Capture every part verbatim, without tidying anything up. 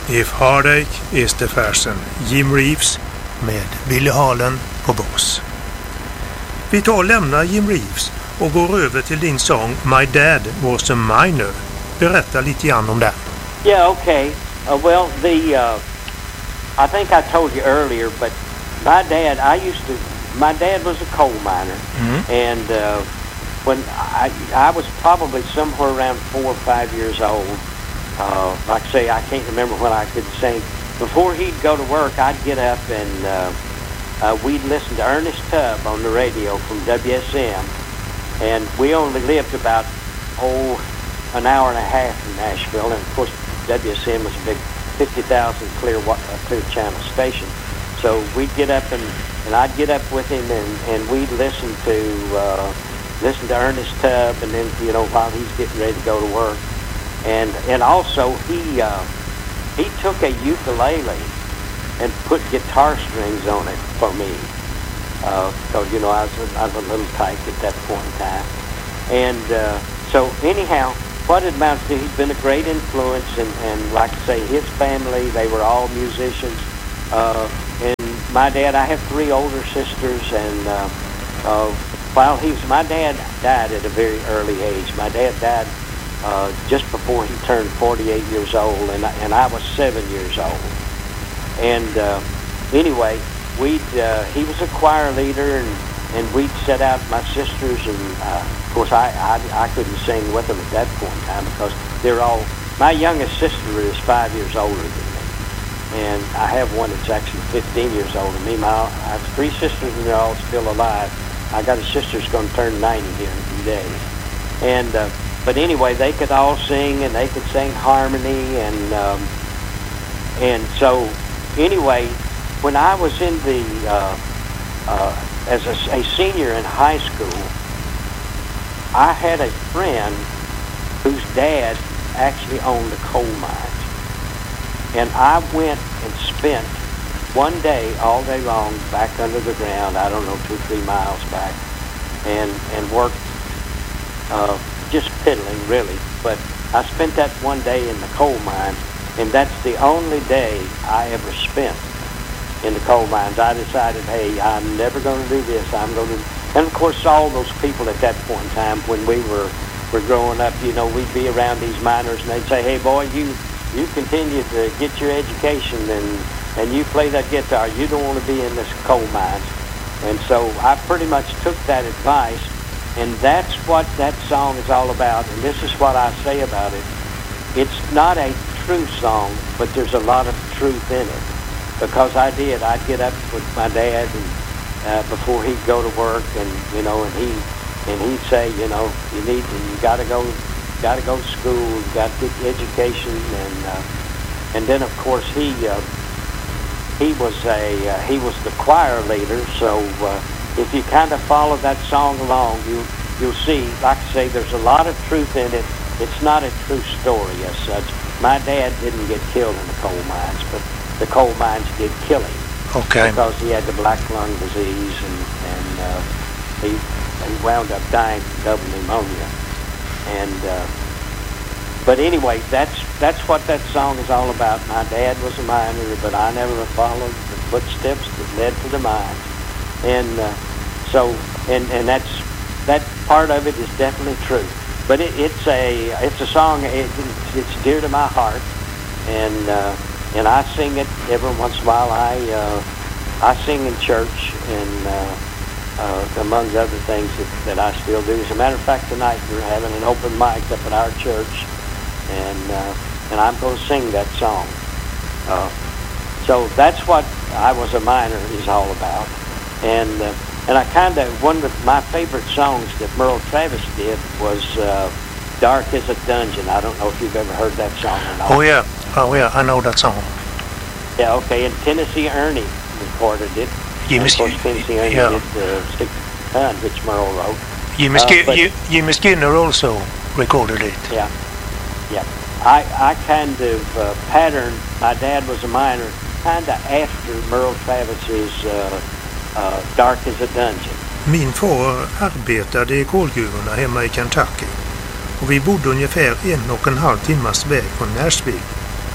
If Heartache is the Fashion, Jim Reeves med Billy Harlan på bas. Vi tar och lämnar Jim Reeves och går över till din sång My Dad Was a Miner. Berätta lite grann om det. Yeah, okay. Uh, well, the uh, I think I told you earlier, but my dad, I used to, my dad was a coal miner, Mm. and uh, when I I was probably somewhere around four or five years old. Uh, like I say, I can't remember when I could sing. Before he'd go to work, I'd get up and uh, uh, we'd listen to Ernest Tubb on the radio from W S M, and we only lived about oh an hour and a half from Nashville, and of course W S M was a big fifty thousand clear uh, clear channel station. So we'd get up and, and I'd get up with him and, and we'd listen to uh, listen to Ernest Tubb, and then you know while he's getting ready to go to work. And and also he uh, he took a ukulele and put guitar strings on it for me, because uh, you know I was a, I was a little tight at that point in time. And uh, so anyhow, what it amounts to, he's been a great influence, and, and like I say, his family, they were all musicians. Uh, and my dad, I have three older sisters, and uh, uh, while he was, my dad died at a very early age. My dad died Uh, just before he turned forty-eight years old, and I, and I was seven years old. And uh, anyway, we'd uh, he was a choir leader, and, and we'd set out, my sisters, and uh, of course I, I I couldn't sing with them at that point in time because they're all, my youngest sister is five years older than me, and I have one that's actually fifteen years older than me. My, I have three sisters, and they're all still alive. I got a sister who's going to turn ninety here in a few days. And uh, But anyway, they could all sing, and they could sing harmony, and um, and so anyway, when I was in the uh, uh, as a, a senior in high school, I had a friend whose dad actually owned a coal mine, and I went and spent one day, all day long, back under the ground. I don't know, two, three miles back, and and worked. Uh, just piddling, really. But I spent that one day in the coal mine, and that's the only day I ever spent in the coal mines. I decided, hey, I'm never going to do this. I'm going to... And, of course, all those people at that point in time, when we were were growing up, you know, we'd be around these miners, and they'd say, hey, boy, you you continue to get your education, and, and you play that guitar. You don't want to be in this coal mines. And so I pretty much took that advice. And that's what that song is all about, and this is what I say about it. It's not a true song, but there's a lot of truth in it. Because I did. I'd get up with my dad and uh, before he'd go to work, and you know, and he and he'd say, you know, you need, you got to go, got to go to school, you got to get education, and uh, and then of course he uh, he was a uh, he was the choir leader, so. Uh, If you kind of follow that song along, you, you'll see, like I say, there's a lot of truth in it. It's not a true story as such. My dad didn't get killed in the coal mines, but the coal mines did kill him. Okay. Because he had the black lung disease, and, and uh, he, he wound up dying from double pneumonia. And uh, but anyway, that's that's what that song is all about. My dad was a miner, but I never followed the footsteps that led to the mines. And uh, so, and, and that's that part of it is definitely true. But it, it's a it's a song. It, it's dear to my heart, and uh, and I sing it every once in a while. I uh, I sing in church, and uh, uh, among other things that, that I still do. As a matter of fact, tonight we're having an open mic up at our church, and uh, and I'm going to sing that song. Uh, so that's what I Was a Miner is all about. And uh, and I kind of, one of my favorite songs that Merle Travis did was uh, Dark as a Dungeon. I don't know if you've ever heard that song or not. Oh, yeah. Oh, yeah. I know that song. Yeah, okay. And Tennessee Ernie recorded it. Jimmy, and of course, Tennessee Ernie yeah. did the Six Ton, which Merle wrote. Jimmy, uh, Sk- but, Jimmy Skinner also recorded it. Yeah, yeah. I, I kind of uh, patterned, my dad was a miner, kind of after Merle Travis's uh, uh, Dark as a Dungeon. Min far arbetade i kolgruvorna hemma i Kentucky, och vi bodde ungefär en och en halv timmas väg från Nashville.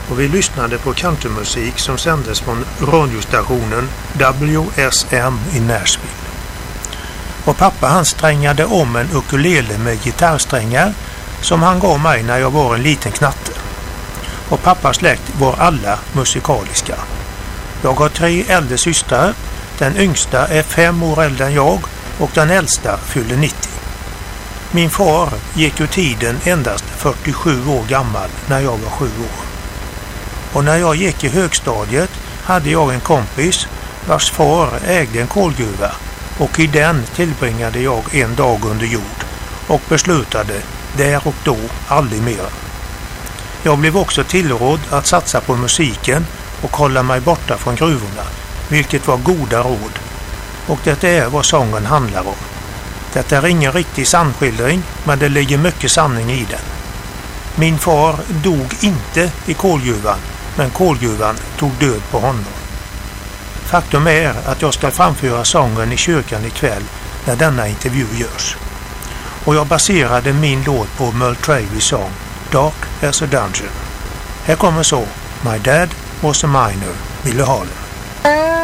och vi lyssnade på countrymusik som sändes från radiostationen W S M i Nashville. Och pappa han strängade om en ukulele med gitarrsträngar som han gav mig när jag var en liten knatte. Och pappas släkt var alla musikaliska. Jag har tre äldre systrar. Den yngsta är fem år äldre än jag och den äldsta fyller nittio. Min far gick ur tiden endast fyrtiosju år gammal när jag var sju år. Och när jag gick i högstadiet hade jag en kompis vars far ägde en kolgruva och i den tillbringade jag en dag under jord och beslutade där och då aldrig mer. Jag blev också tillrådd att satsa på musiken och hålla mig borta från gruvorna, vilket var goda råd. Och det är vad sången handlar om. Det är ingen riktig sannskildring, men det ligger mycket sanning i den. Min far dog inte i kolgruvan, men kolgruvan tog död på honom. Faktum är att jag ska framföra sången i kyrkan ikväll när denna intervju görs. Och jag baserade min låt på Merle Travis sång Dark as a Dungeon. Här kommer så My Dad Was a Miner, Billy Harlan.